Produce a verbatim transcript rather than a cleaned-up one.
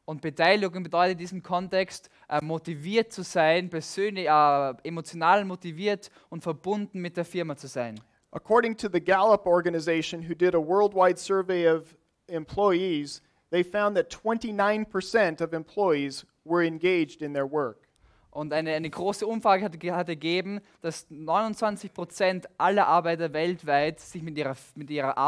Und Beteiligung bedeutet in diesem Kontext, äh, motiviert zu sein, persönlich, äh, emotional motiviert und verbunden mit der Firma zu sein. According to the Gallup organization, who did a worldwide survey of employees, they found that twenty-nine percent of employees were engaged in their work. Und eine, eine große Umfrage hat, hat ergeben, dass neunundzwanzig Prozent aller Arbeiter weltweit sich mit ihrer, mit ihrer Arbeit